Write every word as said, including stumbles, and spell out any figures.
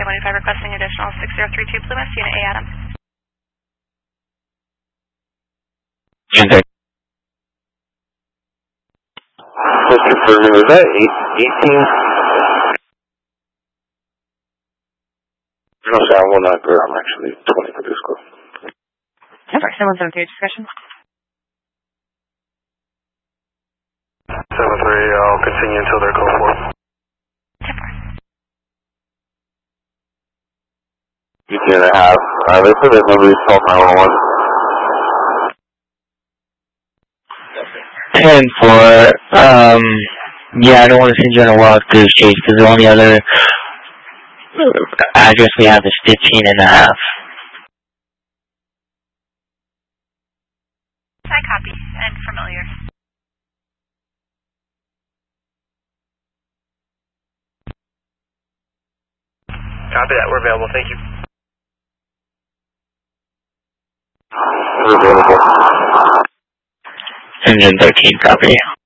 one eight five requesting additional six zero three two Plymouth, Unit A, Adam. Okay. Just confirming, is that eighteen? No, sir, I will not go. I'm actually twenty for this call. ten four, seven seven three, discussion. seven three, I'll continue until they're call for. ten four. eighteen and a half. Uh, they said that nobody's called nine one one. ten four, um, yeah, I don't want to send you on a wild goose chase because the only other address we have is fifteen and a half. I copy, and familiar. Copy that, we're available, thank you. We're available. Engine thirteen, copy.